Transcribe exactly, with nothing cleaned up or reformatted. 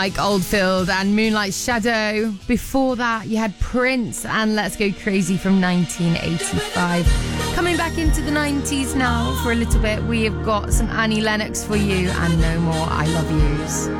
Like Oldfield and Moonlight Shadow. Before that, you had Prince and Let's Go Crazy from nineteen eighty-five. Coming back into the nineties now for a little bit, we have got some Annie Lennox for you and No More I Love Yous.